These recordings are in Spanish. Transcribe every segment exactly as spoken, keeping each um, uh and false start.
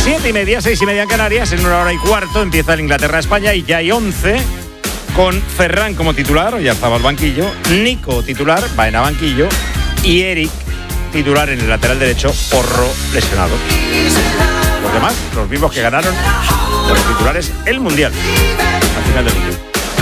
Siete y media, seis y media en Canarias, en una hora y cuarto empieza el Inglaterra-España y ya hay once con Ferran como titular, ya estaba al banquillo, Nico titular, Baena banquillo y Eric titular en el lateral derecho, Porro lesionado. Los demás, los mismos que ganaron los titulares el Mundial, al final del Mundial.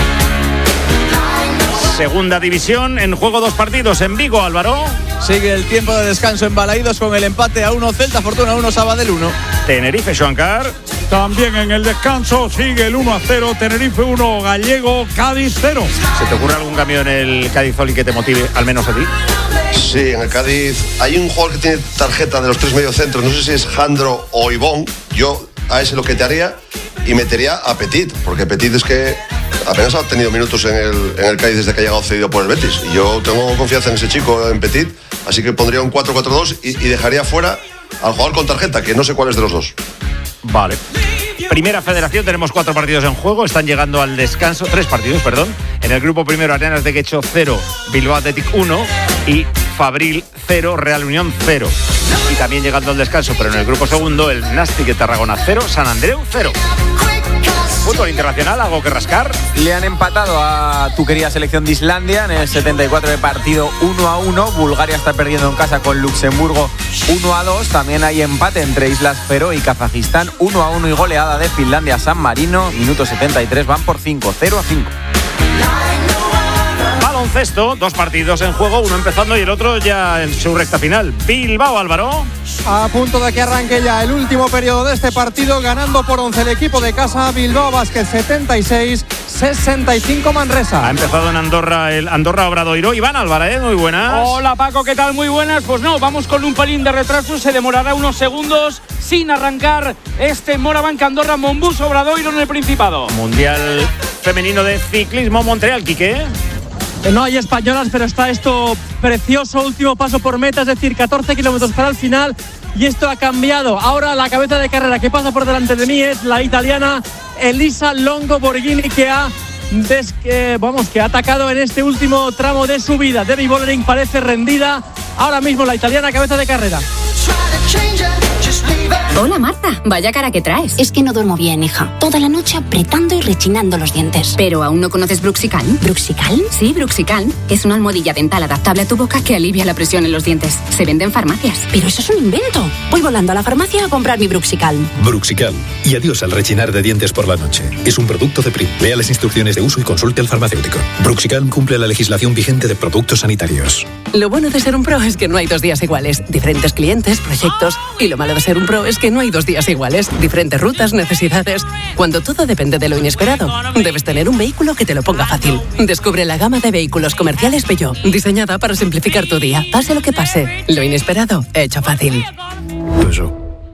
Segunda división, en juego dos partidos en Vigo, Álvaro. Sigue el tiempo de descanso en Balaídos con el empate a uno, Celta Fortuna uno, Sabadell uno. Tenerife, Joancar. También en el descanso sigue el uno a cero, Tenerife uno, Gallego, Cádiz cero. ¿Se te ocurre algún cambio en el Cádiz Oli que te motive, al menos a ti? Sí, en el Cádiz hay un jugador que tiene tarjeta de los tres mediocentros, no sé si es Jandro o Ivón. Yo a ese lo que te haría y metería a Petit, porque Petit es que apenas ha tenido minutos en el, en el Cádiz desde que ha llegado cedido por el Betis. Y yo tengo confianza en ese chico, en Petit, así que pondría un cuatro cuatro dos y, y dejaría fuera al jugador con tarjeta, que no sé cuál es de los dos. Vale. Primera Federación, tenemos cuatro partidos en juego, están llegando al descanso, tres partidos, perdón. En el grupo primero, Arenas de Guecho cero, Bilbao Athletic uno y Fabril cero, Real Unión cero. Y también llegando al descanso, pero en el grupo segundo, el Nastic de Tarragona cero, San Andreu cero. Fútbol internacional, ¿algo que rascar? Le han empatado a tu querida selección de Islandia en el setenta y cuatro de partido uno a uno. Bulgaria está perdiendo en casa con Luxemburgo uno a dos. También hay empate entre Islas Feroe y Kazajistán uno a uno y goleada de Finlandia San Marino. Minuto setenta y tres, van por cinco, cero a cinco. Baloncesto, dos partidos en juego, uno empezando y el otro ya en su recta final. Bilbao, Álvaro. A punto de que arranque ya el último periodo de este partido, ganando por once el equipo de casa, Bilbao Basket setenta y seis, sesenta y cinco Manresa. Ha empezado en Andorra el Andorra Obradoiro. Iván Álvarez, muy buenas. Hola Paco, ¿qué tal? Muy buenas. Pues no, vamos con un pelín de retraso, se demorará unos segundos sin arrancar este Morabanc Andorra Monbus Obradoiro en el Principado. Mundial femenino de ciclismo Montreal, Quique. No hay españolas, pero está esto precioso, último paso por meta, es decir, catorce kilómetros para el final, y esto ha cambiado. Ahora la cabeza de carrera que pasa por delante de mí es la italiana Elisa Longo Borghini, que ha, des, eh, vamos, que ha atacado en este último tramo de subida. Debbie Bollering parece rendida. Ahora mismo la italiana cabeza de carrera. Hola Marta, vaya cara que traes. Es que no duermo bien, hija. Toda la noche apretando y rechinando los dientes. ¿Pero aún no conoces Bruxicalm? ¿Bruxicalm? Sí, Bruxicalm. Es una almohadilla dental adaptable a tu boca que alivia la presión en los dientes. Se vende en farmacias. Pero eso es un invento. Voy volando a la farmacia a comprar mi Bruxicalm. Bruxicalm. Y adiós al rechinar de dientes por la noche. Es un producto de Prim. Lea las instrucciones de uso y consulte al farmacéutico. Bruxicalm cumple la legislación vigente de productos sanitarios. Lo bueno de ser un pro es que no hay dos días iguales. Diferentes clientes, proyectos. Y lo malo de ser un pro es que no hay dos días iguales. Diferentes rutas, necesidades. Cuando todo depende de lo inesperado, debes tener un vehículo que te lo ponga fácil. Descubre la gama de vehículos comerciales Peugeot, diseñada para simplificar tu día. Pase lo que pase, lo inesperado, hecho fácil. Peugeot.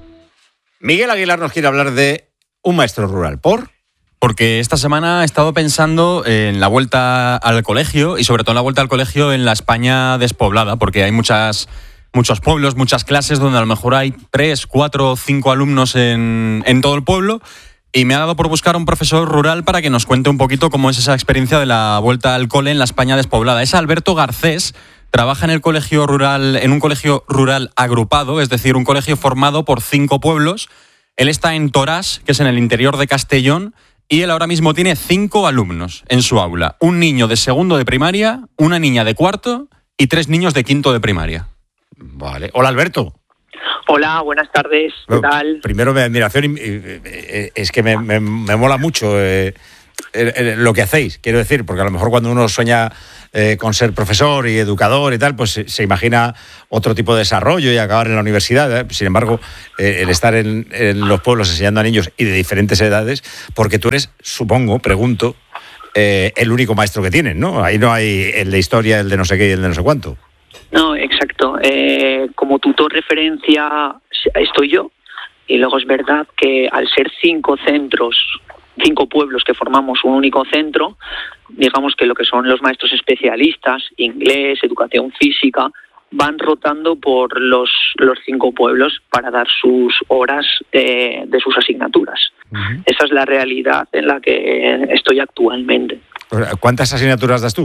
Miguel Aguilar nos quiere hablar de un maestro rural. ¿Por? Porque esta semana he estado pensando en la vuelta al colegio y sobre todo en la vuelta al colegio en la España despoblada, porque hay muchas... muchos pueblos, muchas clases donde a lo mejor hay tres, cuatro, cinco alumnos en, en todo el pueblo, y me ha dado por buscar un profesor rural para que nos cuente un poquito cómo es esa experiencia de la vuelta al cole en la España despoblada. Es Alberto Garcés, trabaja en el colegio rural, en un colegio rural agrupado, es decir, un colegio formado por cinco pueblos. Él está en Torás, que es en el interior de Castellón, y él ahora mismo tiene cinco alumnos en su aula. Un niño de segundo de primaria, una niña de cuarto y tres niños de quinto de primaria. Vale. Hola, Alberto. Hola, buenas tardes. ¿Qué bueno, tal? Primero, mi admiración y, eh, eh, es que me, me, me mola mucho eh, eh, eh, lo que hacéis, quiero decir, porque a lo mejor cuando uno sueña eh, con ser profesor y educador y tal, pues se, se imagina otro tipo de desarrollo y acabar en la universidad. ¿eh? Sin embargo, eh, el estar en, en los pueblos enseñando a niños y de diferentes edades, porque tú eres, supongo, pregunto, eh, el único maestro que tienen, ¿no? Ahí no hay el de historia, el de no sé qué y el de no sé cuánto. No, exacto. Eh, como tutor referencia estoy yo, y luego es verdad que al ser cinco centros, cinco pueblos que formamos un único centro, digamos que lo que son los maestros especialistas, inglés, educación física, van rotando por los, los cinco pueblos para dar sus horas eh, de sus asignaturas. Uh-huh. Esa es la realidad en la que estoy actualmente. ¿Cuántas asignaturas das tú?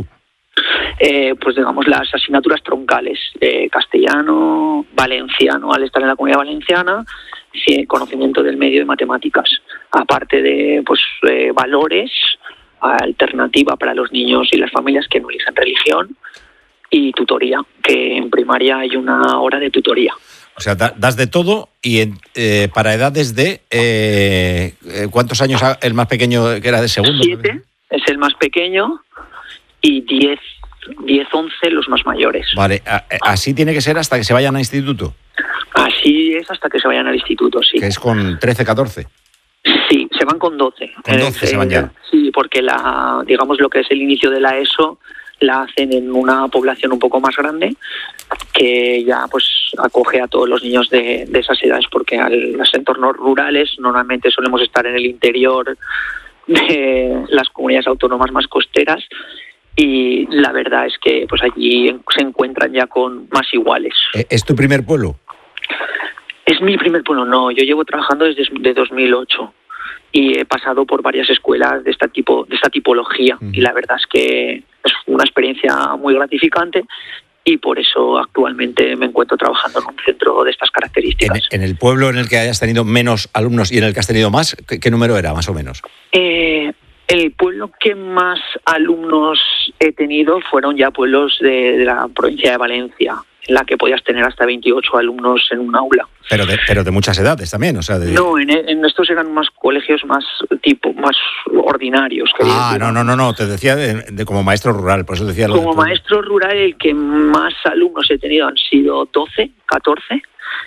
Eh, pues digamos las asignaturas troncales, eh, castellano, valenciano al estar en la Comunidad Valenciana, conocimiento del medio de matemáticas, aparte de pues eh, valores, alternativa para los niños y las familias que no eligen religión, y tutoría, que en primaria hay una hora de tutoría. O sea, da, das de todo y en, eh, para edades de... Eh, ¿Cuántos años el más pequeño que era de segundo? Siete es el más pequeño y diez, diez, once los más mayores. Vale, así tiene que ser hasta que se vayan a instituto. Así es hasta que se vayan al instituto, sí. Que es con trece, catorce. Sí, se van con doce. Con doce eh, se van ya. Sí, porque la, digamos lo que es el inicio de la ESO la hacen en una población un poco más grande que ya pues acoge a todos los niños de, de esas edades, porque a los entornos rurales normalmente solemos estar en el interior de las comunidades autónomas más costeras y la verdad es que pues allí se encuentran ya con más iguales. ¿Es tu primer pueblo? Es mi primer pueblo, no, yo llevo trabajando desde de dos mil ocho y he pasado por varias escuelas de esta tipo de esta tipología uh-huh. y la verdad es que es una experiencia muy gratificante y por eso actualmente me encuentro trabajando en un centro de estas características. ¿En, en el pueblo en el que hayas tenido menos alumnos y en el que has tenido más, qué, qué número era más o menos? Eh, el pueblo que más alumnos he tenido fueron ya pueblos de, de la provincia de Valencia, en la que podías tener hasta veintiocho alumnos en un aula. Pero de, pero de muchas edades también, o sea... De... No, en, en estos eran más colegios más tipo, más ordinarios. Ah, decir. no, no, no, no, te decía de, de como maestro rural, por eso decía... Lo como de maestro rural el que más alumnos he tenido han sido doce, catorce,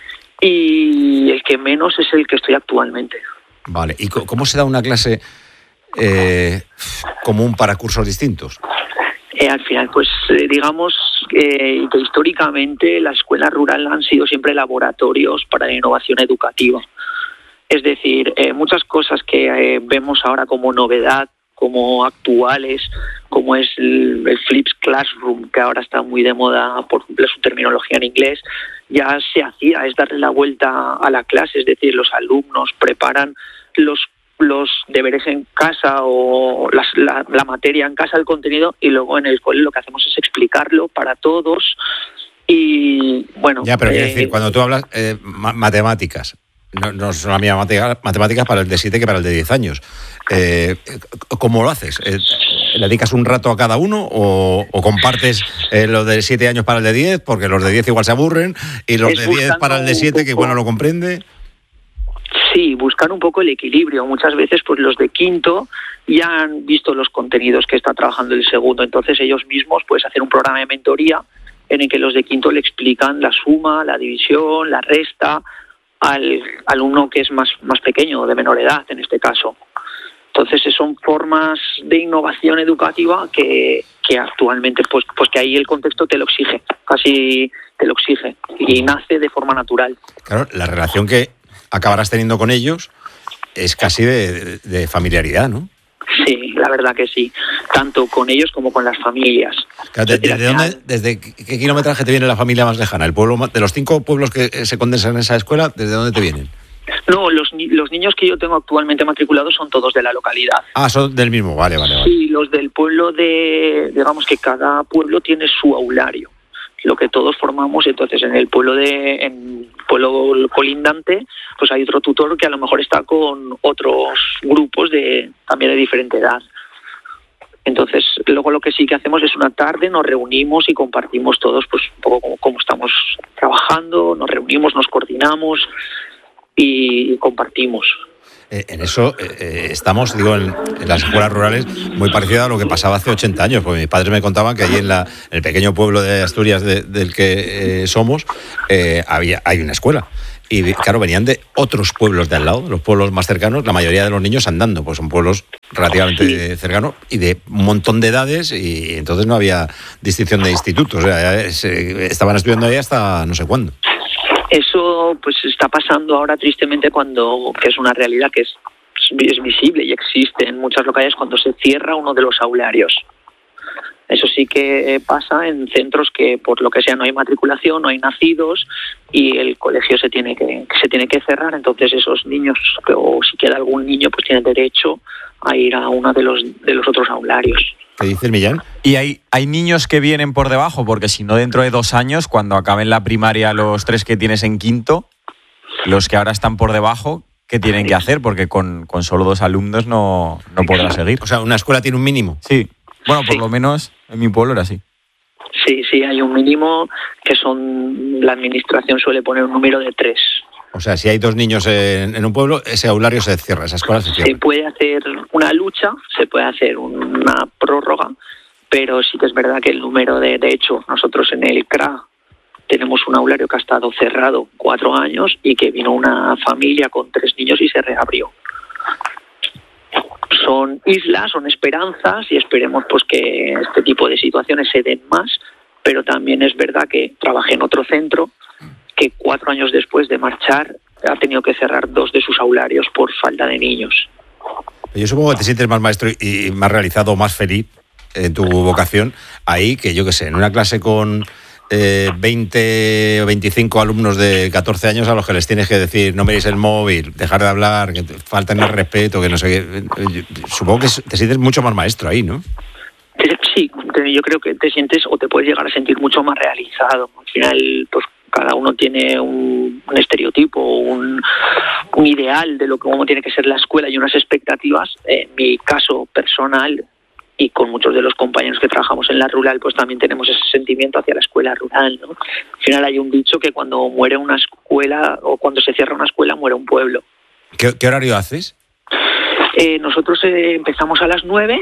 y el que menos es el que estoy actualmente. Vale, ¿y cómo se da una clase eh, común para cursos distintos? Eh, al final, pues eh, digamos eh, que históricamente la escuela rural han sido siempre laboratorios para la innovación educativa. Es decir, eh, muchas cosas que eh, vemos ahora como novedad, como actuales, como es el, el Flipped Classroom, que ahora está muy de moda por su terminología en inglés, ya se hacía, es darle la vuelta a la clase, es decir, los alumnos preparan los los deberes en casa o las, la, la materia en casa, el contenido, y luego en el cole lo que hacemos es explicarlo para todos y bueno... Ya, pero eh, quiero decir, cuando tú hablas eh, matemáticas, no, no son las mismas matemáticas para el de siete que para el de diez años. Eh, ¿Cómo lo haces? Eh, ¿Le dedicas un rato a cada uno o, o compartes eh, los de siete años para el de diez? Porque los de diez igual se aburren y los de diez para el de siete que igual no lo comprende... Sí, buscar un poco el equilibrio. Muchas veces pues los de quinto ya han visto los contenidos que está trabajando el segundo, entonces ellos mismos pueden hacer un programa de mentoría en el que los de quinto le explican la suma, la división, la resta al alumno que es más, más pequeño, de menor edad en este caso. Entonces son formas de innovación educativa que, que actualmente pues, pues que ahí el contexto te lo exige, casi te lo exige y nace de forma natural. Claro, la relación que acabarás teniendo con ellos es casi de, de familiaridad, ¿no? Sí, la verdad que sí. Tanto con ellos como con las familias. Claro, ¿Desde, desde, dónde, ¿Desde qué kilometraje te viene la familia más lejana? ¿El pueblo de los cinco pueblos que se condensan en esa escuela, desde dónde te vienen? No, los, los niños que yo tengo actualmente matriculados son todos de la localidad. Ah, son del mismo, vale, vale, vale. Sí, los del pueblo de... Digamos que cada pueblo tiene su aulario, lo que todos formamos. Entonces en el pueblo de en pueblo colindante pues hay otro tutor que a lo mejor está con otros grupos de también de diferente edad. Entonces luego lo que sí que hacemos es una tarde nos reunimos y compartimos todos pues un poco cómo, cómo estamos trabajando, nos reunimos, nos coordinamos y compartimos. Eh, en eso eh, estamos, digo, en, en las escuelas rurales muy parecido a lo que pasaba hace ochenta años, porque mis padres me contaban que allí en, la, en el pequeño pueblo de Asturias de, del que eh, somos, eh, había hay una escuela. Y claro, venían de otros pueblos de al lado, los pueblos más cercanos, la mayoría de los niños andando, pues son pueblos relativamente sí. cercanos y de un montón de edades, y entonces no había distinción de institutos, o sea, se, estaban estudiando ahí hasta no sé cuándo. Eso pues está pasando ahora tristemente cuando, que es una realidad que es, es visible y existe en muchas localidades, cuando se cierra uno de los aularios. Eso sí que pasa en centros que por lo que sea no hay matriculación, no hay nacidos y el colegio se tiene que se tiene que cerrar. Entonces esos niños, o si queda algún niño, pues tienen derecho a ir a uno de los de los otros aularios. ¿Qué dices, Millán? Y hay, hay niños que vienen por debajo, porque si no dentro de dos años, cuando acaben la primaria los tres que tienes en quinto, los que ahora están por debajo, ¿qué tienen que hacer? Porque con, con solo dos alumnos no, no podrá seguir. O sea, ¿una escuela tiene un mínimo? Sí. Bueno, por Sí. lo menos en mi pueblo era así. Sí, sí, hay un mínimo que son, la administración suele poner un número de tres. O sea, si hay dos niños en, en un pueblo, ese aulario se cierra, esa escuela se Se cierra. puede hacer una lucha, se puede hacer una prórroga, pero sí que es verdad que el número de, de hecho, nosotros en el C R A tenemos un aulario que ha estado cerrado cuatro años y que vino una familia con tres niños y se reabrió. Son islas, son esperanzas y esperemos pues que este tipo de situaciones se den más, pero también es verdad que trabajé en otro centro que cuatro años después de marchar ha tenido que cerrar dos de sus aularios por falta de niños. Yo supongo que te sientes más maestro y más realizado, más feliz en tu vocación ahí que, yo qué sé, en una clase con eh, veinte o veinticinco alumnos de catorce años a los que les tienes que decir no miréis el móvil, dejar de hablar, que te falten el respeto, que no sé qué. Supongo que te sientes mucho más maestro ahí, ¿no? Sí, yo creo que te sientes o te puedes llegar a sentir mucho más realizado. Al final, pues cada uno tiene un, un estereotipo, un, un ideal de lo que cómo tiene que ser la escuela y unas expectativas. En mi caso personal y con muchos de los compañeros que trabajamos en la rural, pues también tenemos ese sentimiento hacia la escuela rural, ¿no? Al final hay un dicho que cuando muere una escuela o cuando se cierra una escuela muere un pueblo. ¿Qué, qué horario haces? Eh, nosotros eh, empezamos a las nueve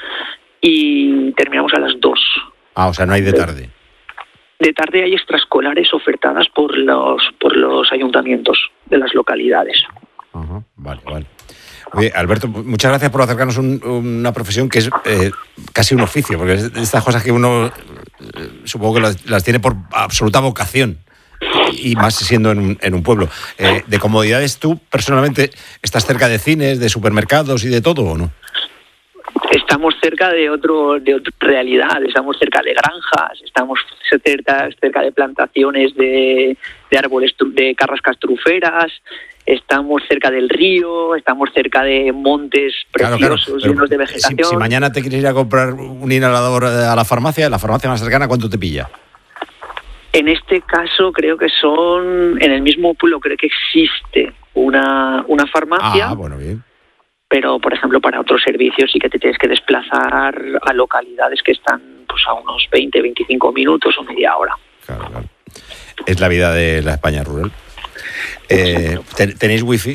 y terminamos a las dos. Ah, o sea, no hay de tarde. De tarde hay extraescolares ofertadas por los por los ayuntamientos de las localidades. Ajá, vale, vale. Oye, Alberto, muchas gracias por acercarnos un, una profesión que es eh, casi un oficio, porque es de estas cosas que uno eh, supongo que las, las tiene por absoluta vocación, y más siendo en un, en un pueblo. Eh, ¿De comodidades tú, personalmente, estás cerca de cines, de supermercados y de todo o no? Estamos cerca de otro de otra realidad, estamos cerca de granjas, estamos cerca, cerca de plantaciones de, de árboles, de carrascas truferas, estamos cerca del río, estamos cerca de montes preciosos, claro, claro, llenos de vegetación. Si, si mañana te quieres ir a comprar un inhalador a la farmacia, la farmacia más cercana, ¿cuánto te pilla? En este caso creo que son, en el mismo pueblo creo que existe una, una farmacia. Ah, bueno, bien. Pero, por ejemplo, para otros servicios sí que te tienes que desplazar a localidades que están pues a unos veinte, veinticinco minutos o media hora. Claro, claro. Es la vida de la España rural. Eh, ¿Tenéis wifi?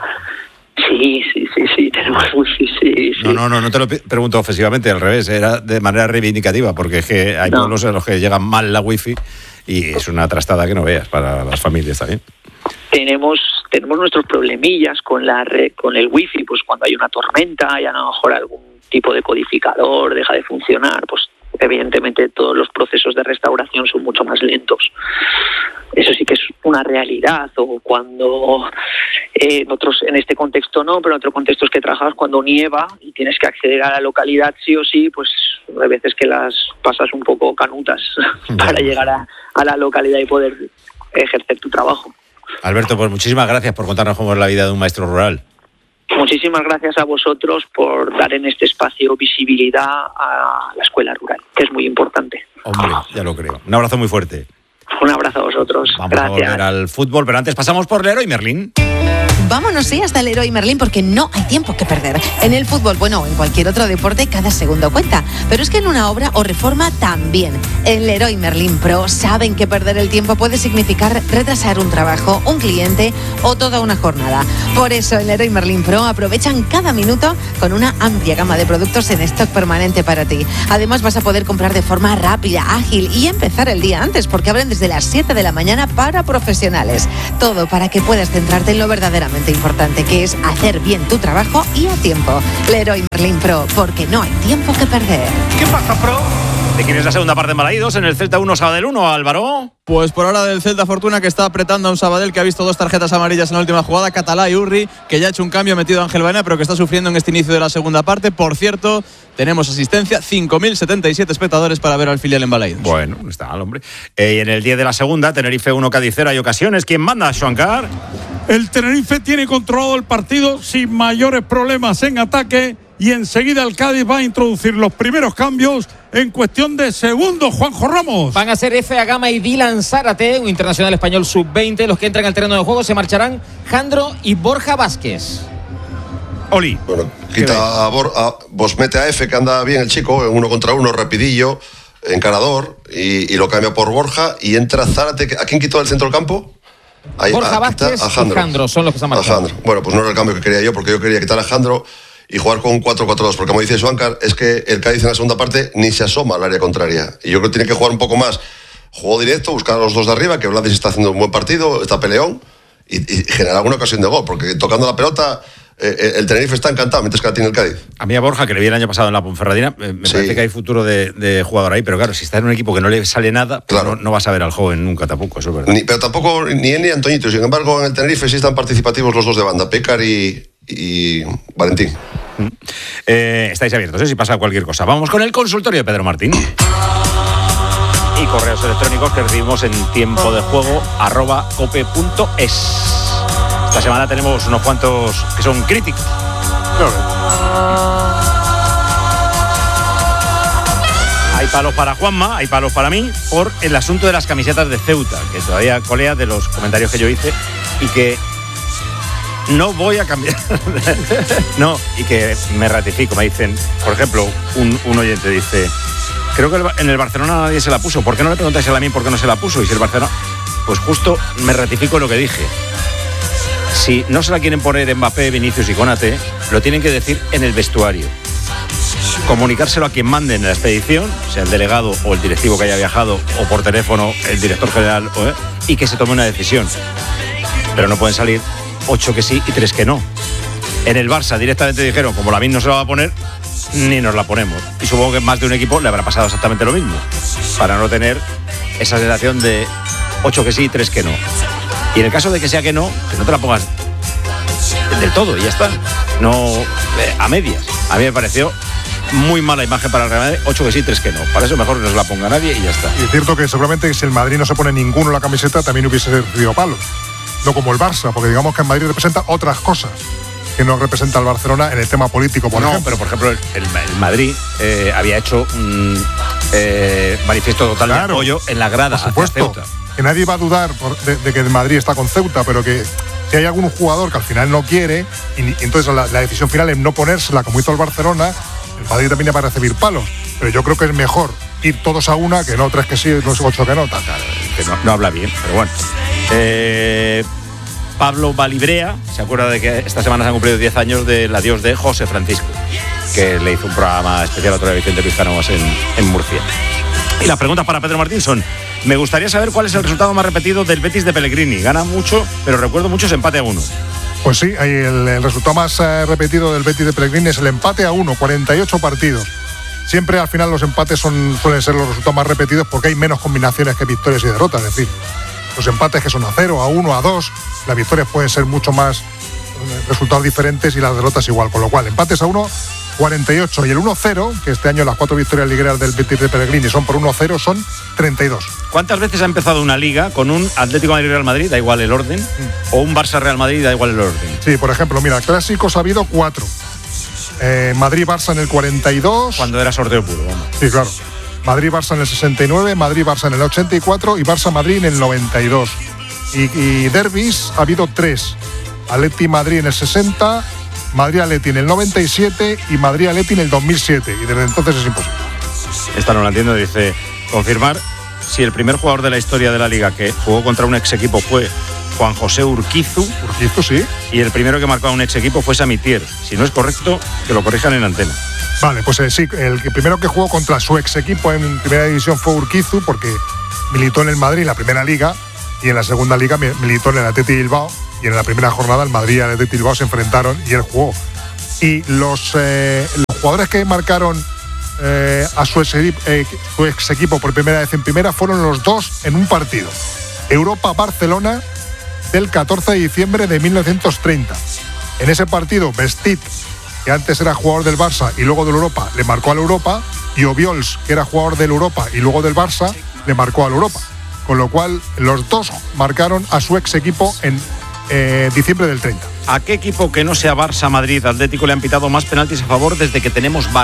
Sí, sí, sí, sí, tenemos wifi, sí, sí. No, no, no, no te lo pregunto ofensivamente, al revés, era de manera reivindicativa, porque es que hay no. pueblos en los que llega mal la wifi y es una trastada que no veas para las familias también. Tenemos tenemos nuestros problemillas con la red, con el wifi, pues cuando hay una tormenta y a lo mejor algún tipo de codificador deja de funcionar, pues evidentemente todos los procesos de restauración son mucho más lentos. Eso sí que es una realidad. O cuando eh, en otros, en este contexto no, pero en otro contexto es que trabajas cuando nieva y tienes que acceder a la localidad sí o sí, pues hay veces que las pasas un poco canutas para llegar a, a la localidad y poder ejercer tu trabajo. Alberto, pues muchísimas gracias por contarnos cómo es la vida de un maestro rural. Muchísimas gracias a vosotros por dar en este espacio visibilidad a la escuela rural, que es muy importante. Hombre, ya lo creo. Un abrazo muy fuerte. Un abrazo a vosotros. Vamos gracias. a volver al fútbol, pero antes pasamos por Leroy Merlin. Vámonos, sí, hasta el Leroy Merlin, porque no hay tiempo que perder. En el fútbol, bueno, o en cualquier otro deporte, cada segundo cuenta. Pero es que en una obra o reforma también. En Leroy Merlin Pro saben que perder el tiempo puede significar retrasar un trabajo, un cliente o toda una jornada. Por eso en Leroy Merlin Pro aprovechan cada minuto con una amplia gama de productos en stock permanente para ti. Además vas a poder comprar de forma rápida, ágil y empezar el día antes, porque abren desde las siete de la mañana para profesionales. Todo para que puedas centrarte en lo verdaderamente importante, que es hacer bien tu trabajo y a tiempo. Leroy Merlin Pro, porque no hay tiempo que perder. ¿Qué pasa, Pro? ¿De quién es la segunda parte en Balaídos? En el Celta uno, Sabadell uno, Álvaro. Pues por ahora del Celta Fortuna, que está apretando a un Sabadell que ha visto dos tarjetas amarillas en la última jugada, Catalá y Urri, que ya ha hecho un cambio, ha metido a Ángel Baena, pero que está sufriendo en este inicio de la segunda parte. Por cierto, tenemos asistencia, cinco mil setenta y siete espectadores para ver al filial en Balaídos. Bueno, no está mal, hombre. Eh, y en el diez de la segunda, Tenerife uno, Cádiz cero, hay ocasiones. ¿Quién manda, Xuancar? El Tenerife tiene controlado el partido sin mayores problemas en ataque y enseguida el Cádiz va a introducir los primeros cambios en cuestión de segundos, Juanjo Ramos. Van a ser Efe Agama y Dylan Zárate, un internacional español sub veinte. Los que entran al terreno de juego se marcharán Jandro y Borja Vázquez. Oli. Bueno, quita a, Bor, a vos mete a Efe, que anda bien el chico, en uno contra uno, rapidillo, encarador, y, y lo cambia por Borja y entra Zárate. ¿A quién quitó del centro del campo? Ahí, Borja a, Vázquez a y Jandro son los que se han marchado. Jandro. Bueno, pues no era el cambio que quería yo, porque yo quería quitar a Jandro y jugar con un cuatro cuatro dos, porque como dice Suáncar, es que el Cádiz en la segunda parte ni se asoma al área contraria. Y yo creo que tiene que jugar un poco más. Juego directo, buscar a los dos de arriba, que Vladis está haciendo un buen partido, está peleón, y, y generar alguna ocasión de gol, porque tocando la pelota... Eh, el Tenerife está encantado, mientras que la tiene el Cádiz. A mí a Borja, que le vi el año pasado en la Ponferradina, me sí. parece que hay futuro de, de jugador ahí, pero claro, si está en un equipo que no le sale nada, pues claro. no, no vas a ver al joven nunca tampoco, eso es verdad. Ni, pero tampoco ni él ni Antoñito. Sin embargo, en el Tenerife sí están participativos los dos de banda, Pécar y, y Valentín. Mm. Eh, estáis abiertos, ¿eh? Si pasa cualquier cosa. Vamos con el consultorio de Pedro Martín. Y correos electrónicos que recibimos en tiempo de juego arroba cope punto es. Esta semana tenemos unos cuantos que son críticos. Hay palos para Juanma, hay palos para mí, por el asunto de las camisetas de Ceuta, que todavía colea de los comentarios que yo hice y que no voy a cambiar. No, y que me ratifico. Me dicen, por ejemplo, un, un oyente dice, creo que en el Barcelona nadie se la puso. ¿Por qué no le preguntáis a la mí por qué no se la puso? Y si el Barcelona... Pues justo me ratifico lo que dije. Si no se la quieren poner Mbappé, Vinicius y Konaté, lo tienen que decir en el vestuario. Comunicárselo a quien mande en la expedición, sea el delegado o el directivo que haya viajado, o por teléfono el director general, ¿eh? Y que se tome una decisión. Pero no pueden salir ocho que sí y tres que no. En el Barça directamente dijeron, como la misma no se la va a poner, ni nos la ponemos. Y supongo que en más de un equipo le habrá pasado exactamente lo mismo, para no tener esa sensación de ocho que sí y tres que no. Y en el caso de que sea que no, que no te la pongas del todo y ya está. No eh, a medias. A mí me pareció muy mala imagen para el Real Madrid, ocho que sí, tres que no. Para eso mejor no se la ponga nadie y ya está. Y es cierto que seguramente si el Madrid no se pone ninguno en la camiseta también hubiese recibido palos. No como el Barça, porque digamos que el Madrid representa otras cosas que no representa el Barcelona en el tema político, por no, ejemplo. Pero por ejemplo, el, el Madrid eh, había hecho un eh, manifiesto total claro, de apoyo en la grada hacia Ceuta. Que nadie va a dudar por, de, de que el Madrid está con Ceuta, pero que si hay algún jugador que al final no quiere, y, y entonces la, la decisión final es no ponérsela como hizo el Barcelona, el Madrid también va a recibir palos. Pero yo creo que es mejor ir todos a una que no tres que sí, no ocho que no. Tal. Claro, que no, no habla bien, pero bueno. Eh, Pablo Balibrea se acuerda de que esta semana se han cumplido diez años del adiós de José Francisco, que le hizo un programa especial a otro de Vicente Pizcanovas en, en Murcia. Y las preguntas para Pedro Martín son: me gustaría saber cuál es el resultado más repetido del Betis de Pellegrini. Gana mucho, pero recuerdo mucho ese empate a uno. Pues sí, el, el resultado más eh, repetido del Betis de Pellegrini es el empate a uno, cuarenta y ocho partidos. Siempre al final los empates son, suelen ser los resultados más repetidos porque hay menos combinaciones que victorias y derrotas. Es decir, los empates que son a cero, a uno, a dos, las victorias pueden ser mucho más eh, resultados diferentes y las derrotas igual. Con lo cual, empates a uno, cuarenta y ocho, y el uno cero, que este año las cuatro victorias ligueras del Betis de Pellegrini son por uno cero, son treinta y dos. ¿Cuántas veces ha empezado una liga con un Atlético Madrid-Real Madrid, da igual el orden, mm. o un Barça-Real Madrid, da igual el orden? Sí, por ejemplo, mira, clásicos ha habido cuatro. Eh, Madrid-Barça en el cuarenta y dos. Cuando era sorteo puro, vamos. Sí, claro. Madrid-Barça en el sesenta y nueve, Madrid-Barça en el ochenta y cuatro y Barça-Madrid en el noventa y dos. Y, y derbis ha habido tres. Atleti-Madrid en el sesenta, Madrid-Atleti en el noventa y siete y Madrid-Atleti en el dos mil siete. Y desde entonces es imposible. Esta no la entiendo, dice, confirmar si el primer jugador de la historia de la Liga que jugó contra un ex equipo fue Juan José Urquizu. Urquizu, sí. Y el primero que marcó a un ex equipo fue Samitier. Si no es correcto, que lo corrijan en antena. Vale, pues eh, sí, el primero que jugó contra su ex equipo en primera división fue Urquizu, porque militó en el Madrid en la primera liga y en la segunda liga militó en el Athletic Bilbao, y en la primera jornada el Madrid y el Athletic Bilbao se enfrentaron y él jugó. Y los, eh, los jugadores que marcaron eh, a su ex, eh, su ex equipo por primera vez en primera fueron los dos en un partido. Europa-Barcelona del catorce de diciembre de mil novecientos treinta. En ese partido, Vestit, que antes era jugador del Barça y luego del Europa, le marcó al Europa, y Obiols, que era jugador del Europa y luego del Barça, le marcó al Europa. Con lo cual, los dos marcaron a su ex equipo en eh, diciembre del treinta. ¿A qué equipo que no sea Barça, Madrid, Atlético le han pitado más penaltis a favor desde que tenemos V A R?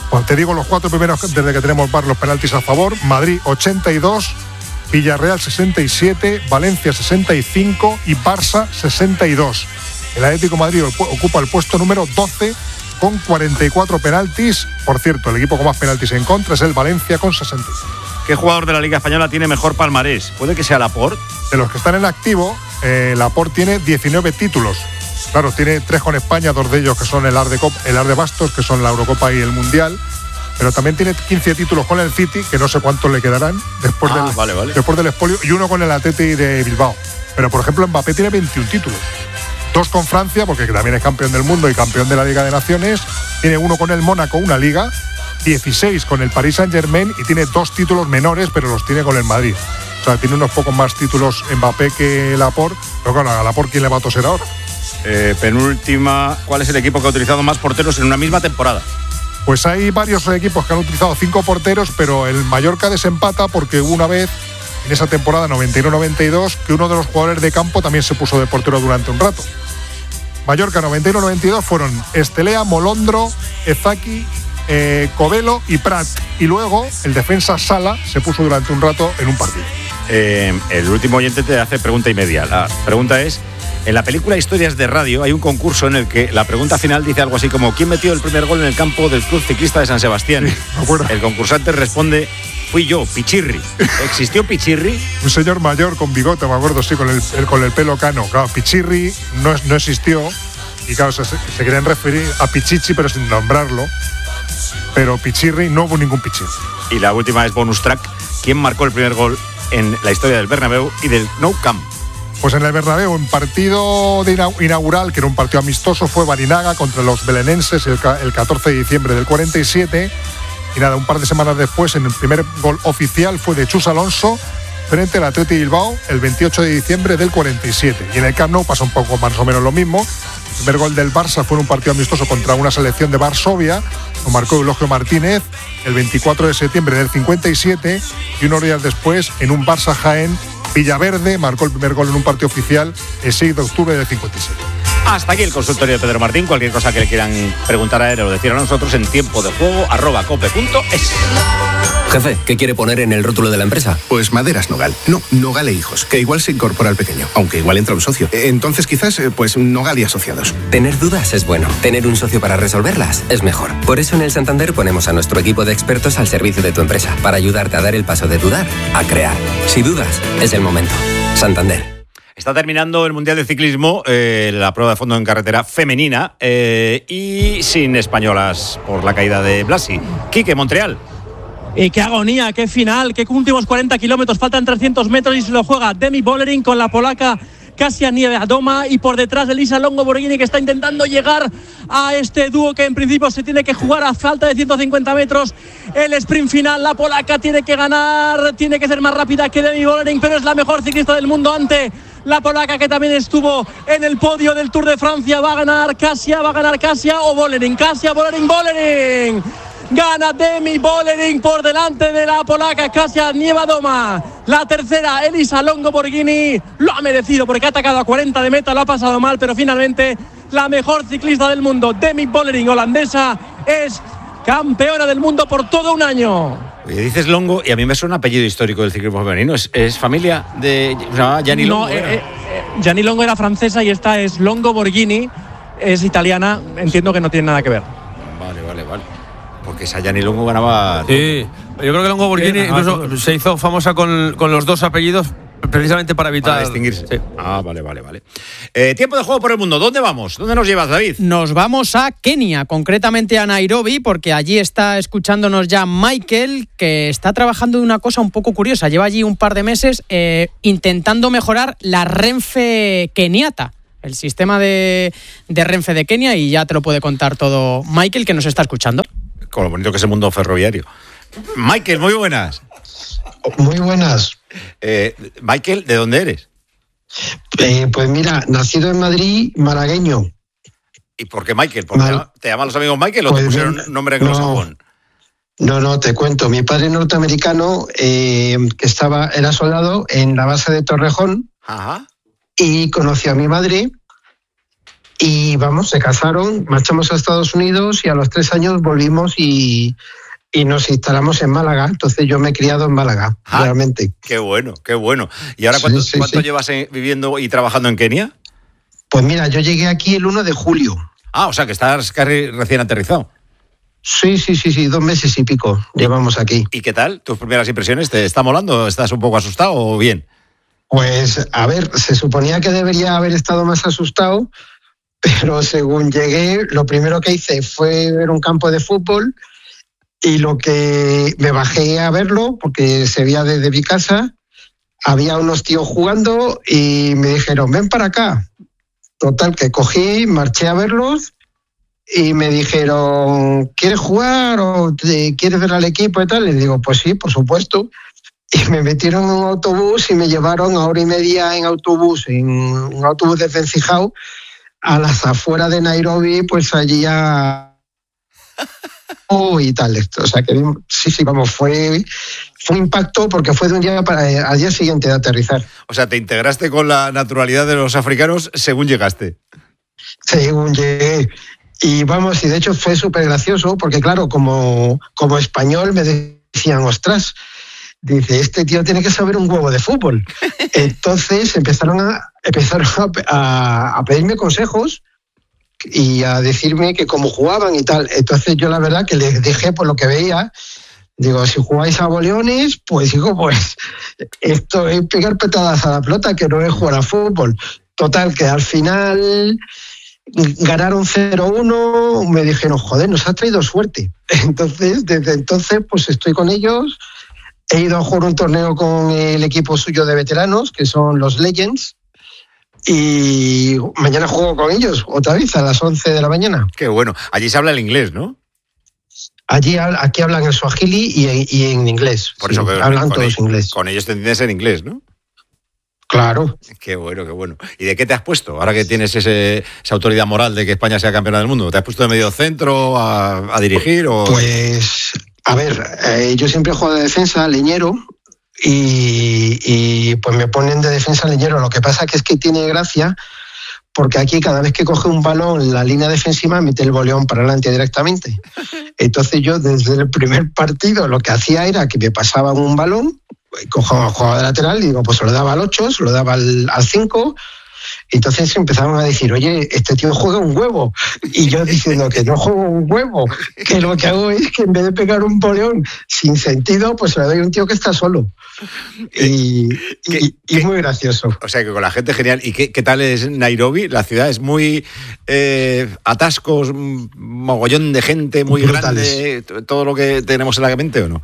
Bueno, te digo los cuatro primeros desde que tenemos bar los penaltis a favor. Madrid ochenta y dos, Villarreal sesenta y siete, Valencia sesenta y cinco y Barça sesenta y dos. El Atlético de Madrid ocupa el puesto número doce con cuarenta y cuatro penaltis. Por cierto, el equipo con más penaltis en contra es el Valencia con sesenta y seis. ¿Qué jugador de la Liga Española tiene mejor palmarés? ¿Puede que sea Laporte? De los que están en activo, eh, Laporte tiene diecinueve títulos. Claro, tiene tres con España, dos de ellos que son el Ar de, Cop, el Ar de Bastos, que son la Eurocopa y el Mundial. Pero también tiene quince títulos con el City, que no sé cuántos le quedarán después, ah, del, vale, vale. después del expolio, y uno con el Atleti de Bilbao. Pero, por ejemplo, Mbappé tiene veintiún títulos. Dos con Francia, porque también es campeón del mundo y campeón de la Liga de Naciones. Tiene uno con el Mónaco, una liga. dieciséis con el Paris Saint-Germain y tiene dos títulos menores, pero los tiene con el Madrid. O sea, tiene unos pocos más títulos Mbappé que Laporte. Pero claro, a Laporte, ¿quién le va a toser ahora? Eh, penúltima, ¿cuál es el equipo que ha utilizado más porteros en una misma temporada? Pues hay varios equipos que han utilizado cinco porteros, pero el Mallorca desempata porque hubo una vez, en esa temporada noventa y uno noventa y dos, que uno de los jugadores de campo también se puso de portero durante un rato. Mallorca noventa y uno noventa y dos fueron Estelea, Molondro, Ezaki, eh, Covelo y Prat. Y luego el defensa Sala se puso durante un rato en un partido. Eh, el último oyente te hace pregunta y media. La pregunta es: en la película Historias de Radio hay un concurso en el que la pregunta final dice algo así como ¿quién metió el primer gol en el campo del Club Ciclista de San Sebastián? Sí, me acuerdo. El concursante responde: fui yo, Pichirri. ¿Existió Pichirri? Un señor mayor con bigote, me acuerdo, sí, con el, el, con el pelo cano. Claro, Pichirri no, no existió y claro, se, se querían referir a Pichichi pero sin nombrarlo. Pero Pichirri, no hubo ningún Pichirri. Y la última es bonus track. ¿Quién marcó el primer gol en la historia del Bernabéu y del Nou Camp? Pues en el Bernabéu, en partido de inaugural, que era un partido amistoso, fue Barinaga contra los belenenses el, el catorce de diciembre del cuarenta y siete. Y nada, un par de semanas después, en el primer gol oficial fue de Chus Alonso frente al Atleti Bilbao el veintiocho de diciembre del cuarenta y siete. Y en el Camp Nou pasa un poco más o menos lo mismo. El primer gol del Barça fue en un partido amistoso contra una selección de Varsovia. Lo marcó Eulogio Martínez el veinticuatro de septiembre del cincuenta y siete. Y unos días después, en un Barça Jaén, Villaverde marcó el primer gol en un partido oficial el seis de octubre del cincuenta y siete. Hasta aquí el consultorio de Pedro Martín. Cualquier cosa que le quieran preguntar a él o decir a nosotros en tiempo de juego arroba cope punto es. Jefe, ¿qué quiere poner en el rótulo de la empresa? Pues Maderas Nogal. No, Nogal e Hijos, que igual se incorpora al pequeño, aunque igual entra un socio. Entonces quizás, pues Nogal y Asociados. Tener dudas es bueno. Tener un socio para resolverlas es mejor. Por eso en el Santander ponemos a nuestro equipo de expertos al servicio de tu empresa, para ayudarte a dar el paso de dudar a crear. Si dudas, es el momento. Santander. Está terminando el Mundial de Ciclismo, eh, la prueba de fondo en carretera femenina, eh, y sin españolas por la caída de Blasi. Quique, Montreal. Y qué agonía, qué final, qué últimos cuarenta kilómetros, faltan trescientos metros y se lo juega Demi Vollering con la polaca Kasia Niewiadoma y por detrás Elisa Longo Borghini, que está intentando llegar a este dúo que en principio se tiene que jugar a falta de ciento cincuenta metros. El sprint final, la polaca tiene que ganar, tiene que ser más rápida que Demi Vollering, pero es la mejor ciclista del mundo ante la polaca, que también estuvo en el podio del Tour de Francia. Va a ganar Kasia, va a ganar Kasia o Vollering, Kasia, Vollering, Vollering. Gana Demi Vollering por delante de la polaca Kasia Niewiadoma. La tercera, Elisa Longo Borghini, lo ha merecido porque ha atacado a cuarenta de meta, lo ha pasado mal, pero finalmente la mejor ciclista del mundo, Demi Vollering, holandesa, es campeona del mundo por todo un año. Oye, dices Longo y a mí me suena un apellido histórico del ciclismo femenino. ¿Es, es familia de no, Gianni Longo? No, eh, eh, Gianni Longo era francesa y esta es Longo Borghini, es italiana, entiendo que no tiene nada que ver. Vale, vale, vale. Porque esa Gianni Longo ganaba. Sí, yo creo que Longo Borghini incluso se hizo famosa con, con los dos apellidos precisamente para evitar. Para distinguirse. Sí. Ah, vale, vale, vale. Eh, tiempo de juego por el mundo. ¿Dónde vamos? ¿Dónde nos llevas, David? Nos vamos a Kenia, concretamente a Nairobi, porque allí está escuchándonos ya Michael, que está trabajando en una cosa un poco curiosa. Lleva allí un par de meses eh, intentando mejorar la Renfe keniata, el sistema de, de Renfe de Kenia, y ya te lo puede contar todo Michael, que nos está escuchando. Con lo bonito que es el mundo ferroviario. Michael, muy buenas. Muy buenas. Eh, Michael, ¿de dónde eres? Eh, pues mira, nacido en Madrid, malagueño. ¿Y por qué Michael? ¿Por Mal. ¿Te llaman los amigos Michael o pues te pusieron bien, nombre anglosajón? No, no, te cuento. Mi padre norteamericano, eh, que estaba, era soldado en la base de Torrejón. Ajá. Y conoció a mi madre Y vamos, se casaron, marchamos a Estados Unidos y a los tres años volvimos y, y nos instalamos en Málaga. Entonces yo me he criado en Málaga, ah, realmente. Qué bueno, qué bueno. ¿Y ahora cuánto, sí, sí, ¿cuánto sí. llevas viviendo y trabajando en Kenia? Pues mira, yo llegué aquí el uno de julio. Ah, o sea que estás casi recién aterrizado. Sí, sí, sí, sí, dos meses y pico llevamos aquí. ¿Y qué tal? ¿Tus primeras impresiones? ¿Te está molando? ¿Estás un poco asustado o bien? Pues, a ver, se suponía que debería haber estado más asustado, pero según llegué, lo primero que hice fue ver un campo de fútbol y lo que me bajé a verlo, porque se veía desde mi casa, había unos tíos jugando y me dijeron, ven para acá. Total, que cogí, marché a verlos y me dijeron, ¿quieres jugar o te, quieres ver al equipo y tal? Les digo, pues sí, por supuesto. Y me metieron en un autobús y me llevaron a hora y media en autobús, en un autobús de Vencijao, a las afueras de Nairobi, pues allí a... Oh, y tal. O sea que sí, sí, vamos, fue, fue un impacto porque fue de un día para al día siguiente de aterrizar. O sea, te integraste con la naturalidad de los africanos según llegaste. Según llegué. Y vamos, y de hecho fue súper gracioso porque claro, como, como español me decían, ostras, dice, este tío tiene que saber un huevo de fútbol. Entonces empezaron a, empezaron a, a pedirme consejos y a decirme que cómo jugaban y tal. Entonces yo la verdad que les dije por lo que veía, digo, si jugáis a boleones, pues digo, pues esto es pegar petadas a la pelota, que no es jugar a fútbol. Total, que al final ganaron cero uno, me dijeron, joder, nos has traído suerte. Entonces, desde entonces, pues estoy con ellos. He ido a jugar un torneo con el equipo suyo de veteranos, que son los Legends, y mañana juego con ellos, otra vez, a las once de la mañana. Qué bueno. Allí se habla el inglés, ¿no? Allí, aquí hablan en suajili y en, y en inglés. Por eso sí, que hablan con todos ellos, inglés. Con ellos te entiendes en inglés, ¿no? Claro. Qué bueno, qué bueno. ¿Y de qué te has puesto? Ahora que tienes ese, esa autoridad moral de que España sea campeona del mundo, ¿te has puesto de medio centro a, a dirigir? O... Pues, a ver, eh, yo siempre juego de defensa, leñero, y, y pues me ponen de defensa leñero. Lo que pasa que es que tiene gracia porque aquí cada vez que coge un balón la línea defensiva mete el boleón para adelante directamente. Entonces yo desde el primer partido lo que hacía era que me pasaban un balón, cogía jugaba de lateral y digo, pues se lo daba al ocho, se lo daba al cinco. Entonces empezaron a decir, oye, este tío juega un huevo. Y yo diciendo que no juego un huevo, que lo que hago es que en vez de pegar un boleón sin sentido, pues le doy a un tío que está solo. Y, y, y muy gracioso. O sea, que con la gente genial. ¿Y qué, qué tal es Nairobi? La ciudad es muy eh, atascos, mogollón de gente, muy brutales. Grande, todo lo que tenemos en la mente, ¿o no?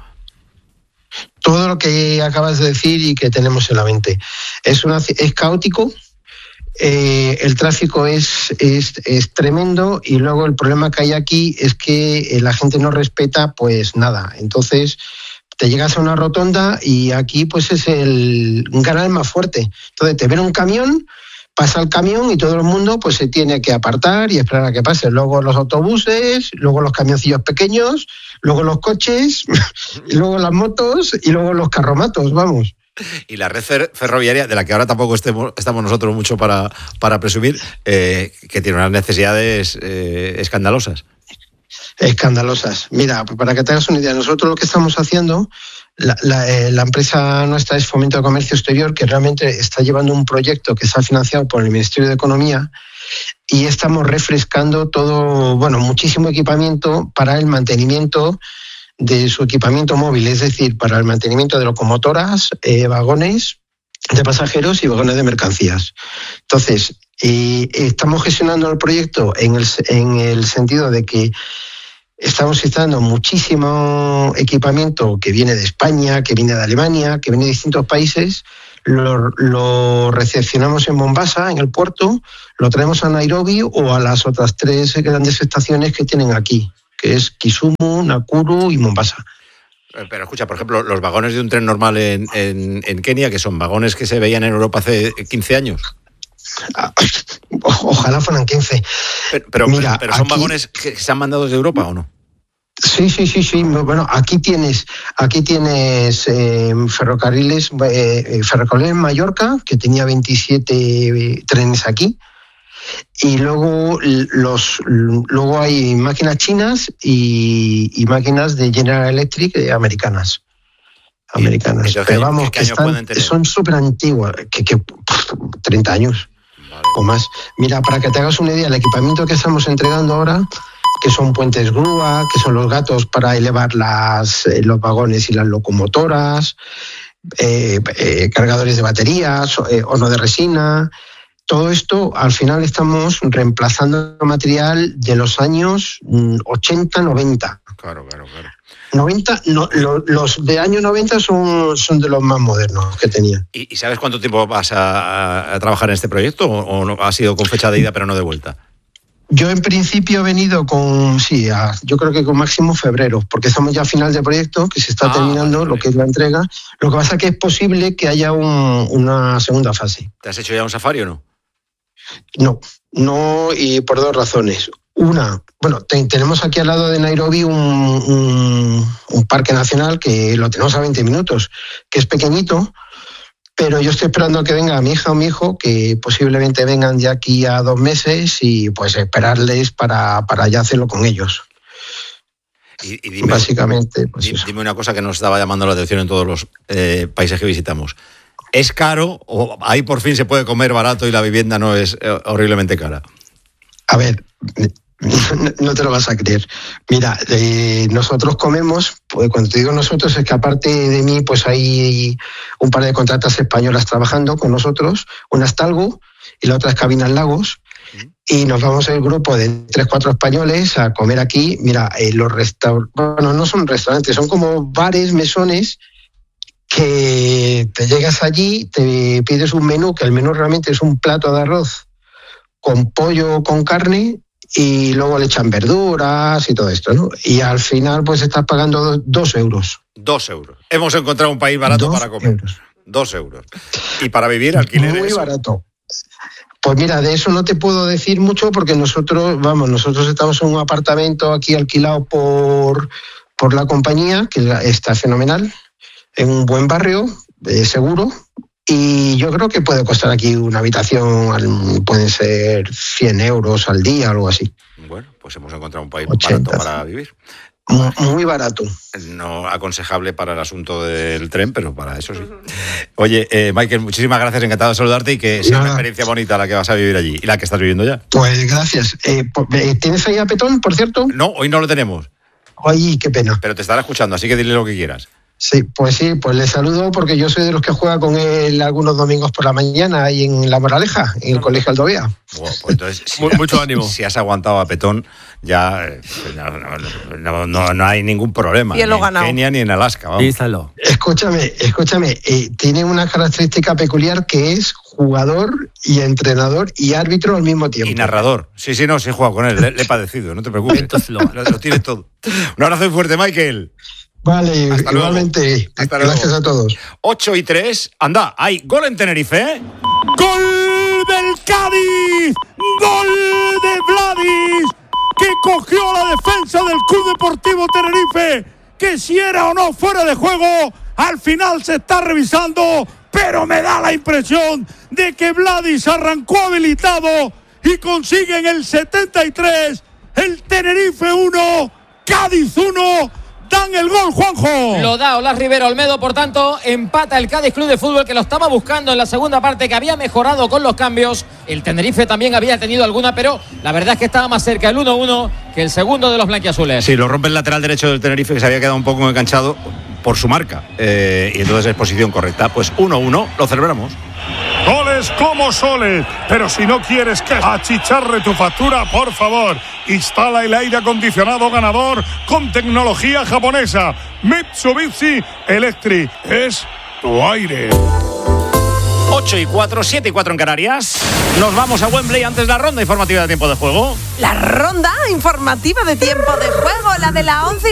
Todo lo que acabas de decir y que tenemos en la mente. Es, una, es caótico. Eh, el tráfico es, es, es tremendo y luego el problema que hay aquí es que la gente no respeta pues nada. Entonces te llegas a una rotonda y aquí pues es el un canal más fuerte. Entonces te ven un camión, pasa el camión y todo el mundo pues se tiene que apartar y esperar a que pase. Luego los autobuses, luego los camioncillos pequeños, luego los coches, y luego las motos y luego los carromatos, vamos. Y la red fer- ferroviaria, de la que ahora tampoco estemos, estamos nosotros mucho para, para presumir, eh, que tiene unas necesidades eh, escandalosas. Escandalosas. Mira, para que te hagas una idea, nosotros lo que estamos haciendo, la, la, eh, la empresa nuestra es Fomento de Comercio Exterior, que realmente está llevando un proyecto que está financiado por el Ministerio de Economía y estamos refrescando todo, bueno, muchísimo equipamiento para el mantenimiento de su equipamiento móvil, es decir, para el mantenimiento de locomotoras, eh, vagones de pasajeros y vagones de mercancías. Entonces, eh, estamos gestionando el proyecto en el, en el sentido de que estamos instalando muchísimo equipamiento que viene de España, que viene de Alemania, que viene de distintos países, lo, lo recepcionamos en Mombasa, en el puerto, lo traemos a Nairobi o a las otras tres grandes estaciones que tienen aquí, que es Kisumu, Nakuru y Mombasa. Pero escucha, por ejemplo, los vagones de un tren normal en, en, en Kenia, que son vagones que se veían en Europa hace quince años. O, ojalá fueran quince. Pero, pero, Mira, pero ¿son aquí, vagones que se han mandado desde Europa o no? Sí, sí, sí, sí. Bueno, aquí tienes, aquí tienes eh, ferrocarriles, eh, ferrocarril en Mallorca, que tenía veintisiete trenes aquí. Y luego, los, luego hay máquinas chinas y, y máquinas de General Electric eh, americanas. Americanas. ¿Y, y Pero vamos, que están, son súper antiguas, que, que pff, treinta años vale. o más. Mira, para que te hagas una idea, el equipamiento que estamos entregando ahora, que son puentes grúa, que son los gatos para elevar las, eh, los vagones y las locomotoras, eh, eh, cargadores de baterías, eh, horno de resina. Todo esto, al final estamos reemplazando material de los años ochenta, noventa. Claro, claro, claro. noventa, no, lo, los de año noventa son, son de los más modernos que tenía. ¿Y, y sabes cuánto tiempo vas a, a trabajar en este proyecto o, o no, ha sido con fecha de ida pero no de vuelta? Yo en principio he venido con, sí, a, yo creo que con máximo febrero, porque estamos ya a final de proyecto, que se está ah, terminando vale, vale. lo que es la entrega. Lo que pasa es que es posible que haya un, una segunda fase. ¿Te has hecho ya un safari o no? No, no, y por dos razones. Una, bueno, te, tenemos aquí al lado de Nairobi un, un, un parque nacional que lo tenemos a veinte minutos, que es pequeñito, pero yo estoy esperando a que venga mi hija o mi hijo, que posiblemente vengan de aquí a dos meses y pues esperarles para, para ya hacerlo con ellos. Y, y dime, Básicamente, pues dime, dime una cosa que nos estaba llamando la atención en todos los eh, países que visitamos. ¿Es caro o ahí por fin se puede comer barato y la vivienda no es eh, horriblemente cara? A ver, no te lo vas a creer. Mira, eh, nosotros comemos, pues cuando te digo nosotros es que aparte de mí, pues hay un par de contratas españolas trabajando con nosotros, una es Talgo y la otra es Cabinas Lagos, y nos vamos el grupo de tres, cuatro españoles a comer aquí. Mira, eh, los restaurantes, bueno, no son restaurantes, son como bares, mesones, que te llegas allí, te pides un menú, que el menú realmente es un plato de arroz con pollo, con carne, y luego le echan verduras y todo esto, ¿no? Y al final pues estás pagando do, dos euros. Dos euros. Hemos encontrado un país barato para comer. Euros. Dos euros. ¿Y para vivir alquileres? Muy barato. Pues mira, de eso no te puedo decir mucho porque nosotros, vamos, nosotros estamos en un apartamento aquí alquilado por, por la compañía, que está fenomenal, en un buen barrio, eh, seguro, y yo creo que puede costar aquí una habitación, pueden ser cien euros al día o algo así. Bueno, pues hemos encontrado un país ochenta barato para vivir. Muy barato. No aconsejable para el asunto del tren, pero para eso sí. Oye, eh, Michael, muchísimas gracias, encantado de saludarte y que sea una experiencia bonita la que vas a vivir allí y la que estás viviendo ya. Pues gracias. Eh, ¿Tienes ahí a Petón, por cierto? No, hoy no lo tenemos. Ay, qué pena. Pero te estará escuchando, así que dile lo que quieras. Sí, pues sí, pues le saludo porque yo soy de los que juega con él algunos domingos por la mañana ahí en La Moraleja, en el Colegio Aldovía. Wow, pues entonces, si mucho ánimo. Si has aguantado a Petón, ya no, no, no, no hay ningún problema. Y él lo ni en Kenia ni en Alaska. Vamos. Díselo. Escúchame, escúchame, eh, tiene una característica peculiar que es jugador y entrenador y árbitro al mismo tiempo. Y narrador. Sí, sí, no, sí he jugado con él, le, le he padecido, no te preocupes. lo, lo tiene todo. Un abrazo muy fuerte, Michael. Vale, hasta igualmente. Hasta Gracias luego. a todos. ocho y tres. Anda, hay gol en Tenerife. ¡Gol del Cádiz! ¡Gol de Vladis! Que cogió la defensa del Club Deportivo Tenerife. Que si era o no fuera de juego, al final se está revisando. Pero me da la impresión de que Vladis arrancó habilitado y consigue en el setenta y tres el Tenerife uno, Cádiz uno. Dan el gol, Juanjo. Lo da Olaz Rivero Olmedo, por tanto, empata el Cádiz Club de Fútbol, que lo estaba buscando en la segunda parte, que había mejorado con los cambios. El Tenerife también había tenido alguna, pero la verdad es que estaba más cerca el uno uno que el segundo de los blanquiazules. Sí, lo rompe el lateral derecho del Tenerife, que se había quedado un poco enganchado por su marca. Eh, y entonces es posición correcta. Pues uno uno, lo celebramos. Goles como soles, pero si no quieres que achicharre tu factura, por favor, instala el aire acondicionado ganador con tecnología japonesa. Mitsubishi Electric es tu aire. ocho y cuatro, siete y cuatro en Canarias. Nos vamos a Wembley antes de la ronda informativa de tiempo de juego. La ronda informativa de tiempo de juego, la de la once y